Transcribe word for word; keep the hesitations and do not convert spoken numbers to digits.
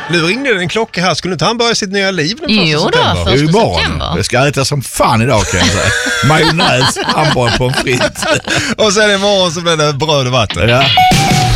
Nu ringde det en klocka här. Skulle inte han börja sitt nya liv den Jo första september? då, första september. Jag ska äta som fan idag kan jag säga. Majonnäs, hamburgare, pommes frites. Och sen imorgon så blir det bröd och vatten. Ja.